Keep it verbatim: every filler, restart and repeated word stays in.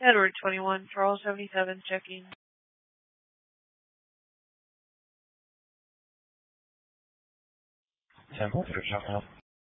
Edward twenty-one, Charles seventy-seven, checking. Temple for Chuck.